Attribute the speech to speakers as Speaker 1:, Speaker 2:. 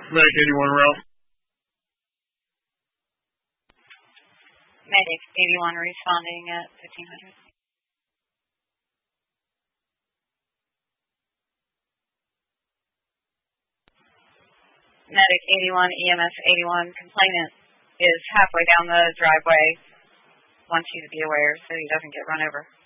Speaker 1: Medic 81 route.
Speaker 2: Medic 81 responding at 1500. Medic 81, EMS 81, complainant is halfway down the driveway. Wants you to be aware so he doesn't get run over.